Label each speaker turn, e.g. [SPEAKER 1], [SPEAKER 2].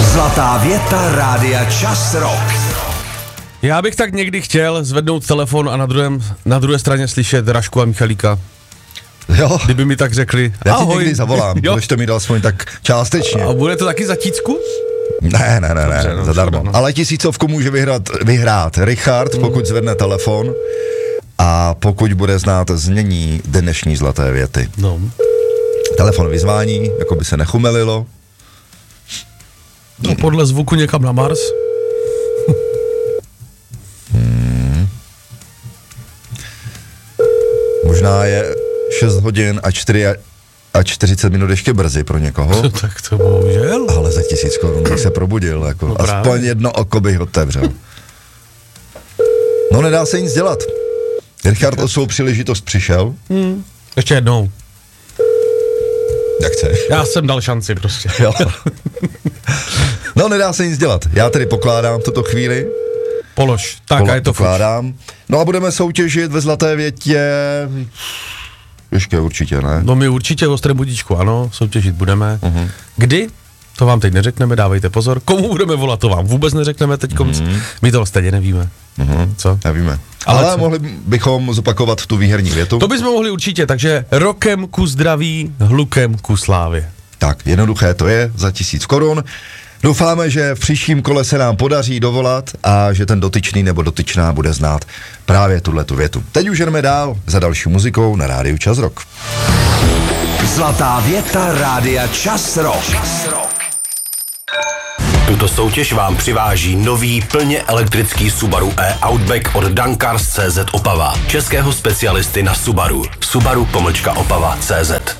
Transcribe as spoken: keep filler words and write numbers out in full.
[SPEAKER 1] Zlatá věta Rádia Čas Rock.
[SPEAKER 2] Já bych tak někdy chtěl zvednout telefon a na, druhém, na druhé straně slyšet Rašku a Michalíka.
[SPEAKER 3] Jo.
[SPEAKER 2] Kdyby mi tak řekli.
[SPEAKER 3] Já ti
[SPEAKER 2] ahoj.
[SPEAKER 3] někdy zavolám, budeš to mít alespoň tak částečně.
[SPEAKER 2] A bude to taky za tícku?
[SPEAKER 3] Ne, ne, ne,
[SPEAKER 2] Dobře,
[SPEAKER 3] ne,
[SPEAKER 2] no,
[SPEAKER 3] zadarmo.
[SPEAKER 2] škoda, no.
[SPEAKER 3] Ale tisícovku může vyhrát, vyhrát Richard, mm. pokud zvedne telefon a pokud bude znát znění dnešní zlaté věty.
[SPEAKER 2] No.
[SPEAKER 3] Telefon vyzvání, jako by se nechumelilo.
[SPEAKER 2] No, podle zvuku někam na Mars.
[SPEAKER 3] Hmm. Možná je šest hodin a čtyři a čtyřicet minut ještě brzy pro někoho.
[SPEAKER 2] Tak to bohužel.
[SPEAKER 3] Ale za tisíc korun bych se probudil, jako
[SPEAKER 2] No
[SPEAKER 3] aspoň
[SPEAKER 2] právě.
[SPEAKER 3] jedno oko bych otevřel. No nedá se nic dělat. Richard o svou příležitost přišel.
[SPEAKER 2] Hmm. Ještě jednou.
[SPEAKER 3] Jak chceš.
[SPEAKER 2] Já jsem dal šanci prostě.
[SPEAKER 3] Jo. No nedá se nic dělat. Já tedy pokládám v tuto chvíli.
[SPEAKER 2] Polož. Tak
[SPEAKER 3] Pola-
[SPEAKER 2] a je to fuč.
[SPEAKER 3] pokládám. No a budeme soutěžit ve zlaté větě. Ještě určitě, ne?
[SPEAKER 2] No my určitě v Ostrém budíčku, ano, soutěžit budeme.
[SPEAKER 3] Uh-huh.
[SPEAKER 2] Kdy? To vám teď neřekneme, dávejte pozor. Komu budeme volat, to vám vůbec neřekneme teď. Uh-huh. My to stejně nevíme.
[SPEAKER 3] Uh-huh.
[SPEAKER 2] Co?
[SPEAKER 3] Nevíme.
[SPEAKER 2] Ale
[SPEAKER 3] Ale
[SPEAKER 2] co?
[SPEAKER 3] mohli bychom zopakovat tu výherní větu.
[SPEAKER 2] To bychom mohli určitě, takže rokem ku zdraví, hlukem ku slávě.
[SPEAKER 3] Tak, jednoduché to je, za tisíc korun. Doufáme, že v příštím kole se nám podaří dovolat a že ten dotyčný nebo dotyčná bude znát právě tuhletu větu. Teď už jdeme dál za další muzikou na rádiu Čas Rock.
[SPEAKER 1] Zlatá věta Rádia Čas Rock.
[SPEAKER 4] Tuto soutěž vám přiváží nový plně elektrický Subaru e-Outback od Dankars tečka cé zet Opava. Českého specialisty na Subaru. Subaru pomlčka Opava tečka cé zet.